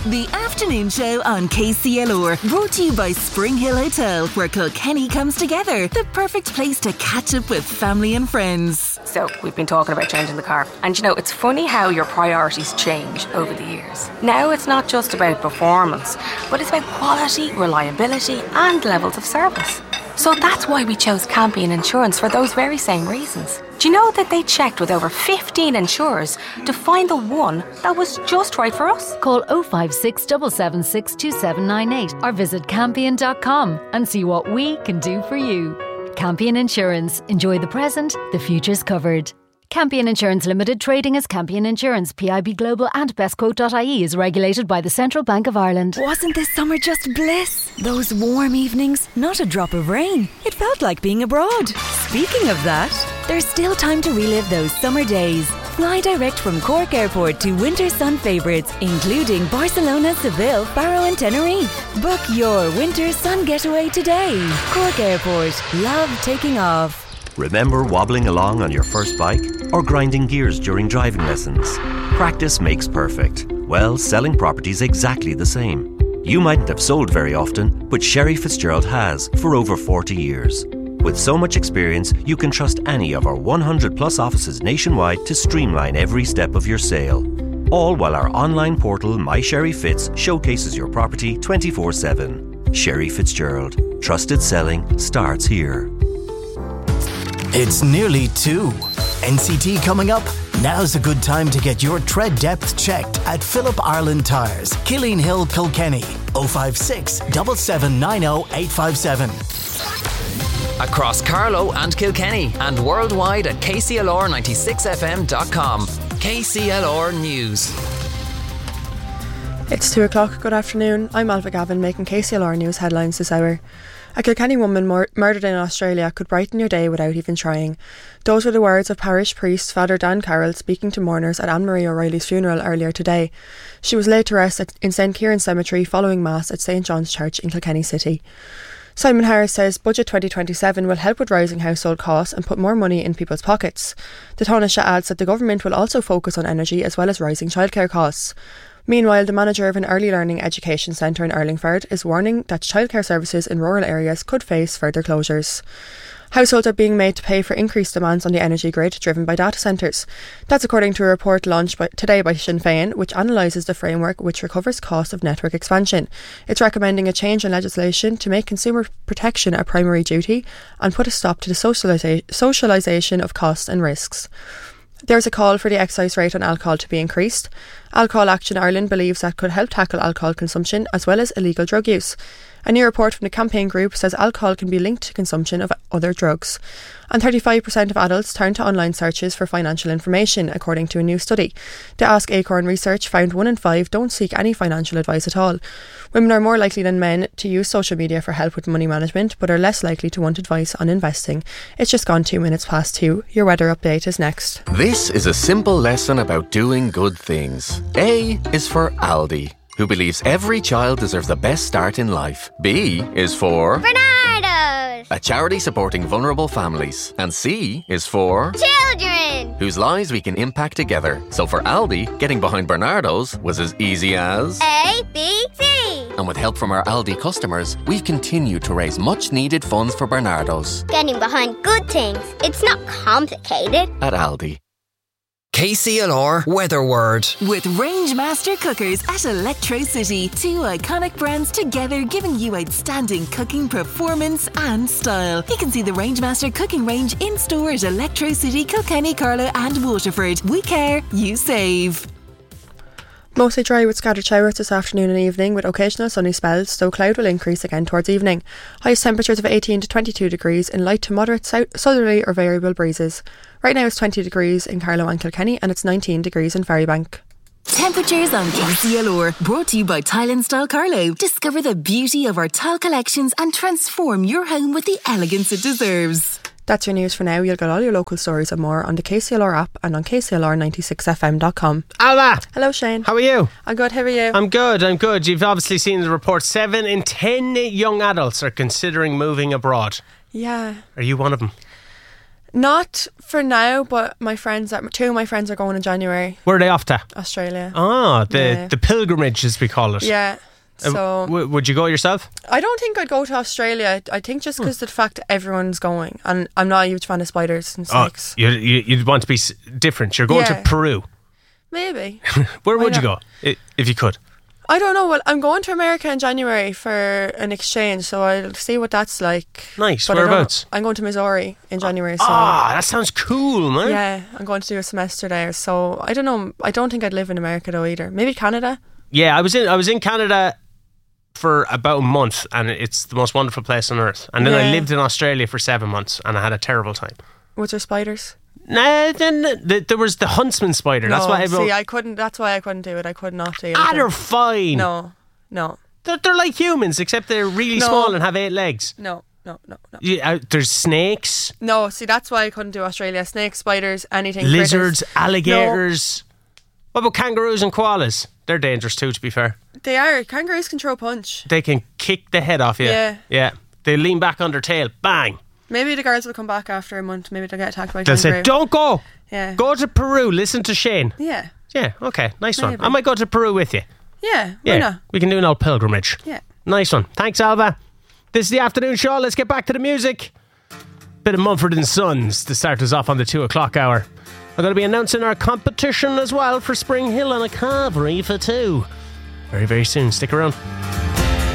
The afternoon show on KCLR, brought to you by Spring Hill Hotel, where Kilkenny comes together. The perfect place to catch up with family and friends. So, we've been talking about changing the car. And you know, it's funny how your priorities change over the years. Now it's not just about performance, but it's about quality, reliability and levels of service. So that's why we chose Campion Insurance for those very same reasons. Do you know that they checked with over 15 insurers to find the one that was just right for us? Call 056 776 2798 or visit Campion.com and see what we can do for you. Campion Insurance. Enjoy the present, the future's covered. Campion Insurance Limited, trading as Campion Insurance, PIB Global and bestquote.ie is regulated by the Central Bank of Ireland. Wasn't this summer just bliss? Those warm evenings, not a drop of rain. It felt like being abroad. Speaking of that, there's still time to relive those summer days. Fly direct from Cork Airport to winter sun favourites, including Barcelona, Seville, Faro and Tenerife. Book your winter sun getaway today. Cork Airport. Love taking off. Remember wobbling along on your first bike or grinding gears during driving lessons? Practice makes perfect. Well, selling property's exactly the same. You mightn't have sold very often, but Sherry Fitzgerald has for over 40 years. With so much experience, you can trust any of our 100 plus offices nationwide to streamline every step of your sale. All while our online portal, My Sherry Fitz, showcases your property 24/7. Sherry Fitzgerald. Trusted selling starts here. It's nearly 2. NCT coming up? Now's a good time to get your tread depth checked at Phillip Ireland Tyres, Killeen Hill, Kilkenny. 056 7790 857. Across Carlow and Kilkenny and worldwide at kclr96fm.com. KCLR News. It's 2 o'clock. Good afternoon. I'm Alva Gavin making KCLR News headlines this hour. A Kilkenny woman murdered in Australia could brighten your day without even trying. Those were the words of parish priest Father Dan Carroll speaking to mourners at Anne-Marie O'Reilly's funeral earlier today. She was laid to rest in St Kieran Cemetery following Mass at St John's Church in Kilkenny City. Simon Harris says Budget 2027 will help with rising household costs and put more money in people's pockets. The Taoiseach adds that the government will also focus on energy as well as rising childcare costs. Meanwhile, the manager of an early learning education centre in Erlingford is warning that childcare services in rural areas could face further closures. Households are being made to pay for increased demands on the energy grid driven by data centres. That's according to a report launched today by Sinn Féin, which analyses the framework which recovers costs of network expansion. It's recommending a change in legislation to make consumer protection a primary duty and put a stop to the socialisation of costs and risks. There's a call for the excise rate on alcohol to be increased. Alcohol Action Ireland believes that could help tackle alcohol consumption as well as illegal drug use. A new report from the campaign group says alcohol can be linked to consumption of other drugs. And 35% of adults turn to online searches for financial information, according to a new study. The Ask Acorn research found 1 in 5 don't seek any financial advice at all. Women are more likely than men to use social media for help with money management, but are less likely to want advice on investing. It's just gone 2 minutes past 2. Your weather update is next. This is a simple lesson about doing good things. A is for Aldi, who believes every child deserves the best start in life. B is for Bernardo's, a charity supporting vulnerable families. And C is for children, whose lives we can impact together. So for Aldi, getting behind Bernardo's was as easy as A, B, C. And with help from our Aldi customers, we've continued to raise much needed funds for Bernardo's. Getting behind good things. It's not complicated. At Aldi. KCLR Weather Word. With Rangemaster Cookers at Electro City. 2 iconic brands together giving you outstanding cooking performance and style. You can see the Rangemaster cooking range in store at Electro City, Kilkenny, Carlow and Waterford. We care, you save. Mostly dry with scattered showers this afternoon and evening with occasional sunny spells, though cloud will increase again towards evening. Highest temperatures of 18 to 22 degrees in light to moderate southerly or variable breezes. Right now it's 20 degrees in Carlow and Kilkenny and it's 19 degrees in Ferrybank. Temperatures on KCLR, brought to you by Tile & Style Carlow. Discover the beauty of our tile collections and transform your home with the elegance it deserves. That's your news for now. You'll get all your local stories and more on the KCLR app and on KCLR96fm.com. Alma! Hello, Shane. How are you? I'm good, how are you? I'm good. You've obviously seen the report. 7 in 10 young adults are considering moving abroad. Yeah. Are you one of them? Not for now, but two of my friends are going in January. Where are they off to? Australia. The pilgrimage, as we call it. Yeah. So would you go yourself? I don't think I'd go to Australia. I think just because of the fact that everyone's going, and I'm not a huge fan of spiders and snakes. You'd want to be different. You're going to Peru. Maybe. Where would you go if you could? I don't know. Well, I'm going to America in January for an exchange, so I'll see what that's like. Nice. But Whereabouts? I'm going to Missouri in January. So that sounds cool, man. Yeah, I'm going to do a semester there. So I don't know. I don't think I'd live in America though either. Maybe Canada. Yeah, I was in Canada for about a month, and it's the most wonderful place on earth. And then I lived in Australia for 7 months, and I had a terrible time. Was there spiders? Nah, then there was the huntsman spider. That's why I couldn't. That's why I couldn't do it. I could not deal. They're fine. No. They're like humans, except they're really small and have 8 legs. No. There's snakes. No, see, that's why I couldn't do Australia. Snakes, spiders, anything. Lizards, critters. alligators. No. What about kangaroos and koalas? They're dangerous too, to be fair. They are. Kangaroos can throw a punch. They can kick the head off you. Yeah. They lean back on their tail. Bang. Maybe the girls will come back after a month. Maybe they'll get attacked by a kangaroo. They'll say, don't go. Yeah. Go to Peru. Listen to Shane. Yeah. Yeah, okay. Nice Maybe. one. I might go to Peru with you. Yeah, why not? We can do an old pilgrimage. Yeah. Nice one. Thanks, Alva. This is the afternoon show. Let's get back to the music. Bit of Mumford & Sons to start us off on the 2 o'clock hour. I'm going to be announcing our competition as well for Spring Hill on a Carvery for 2. Very, very soon. Stick around.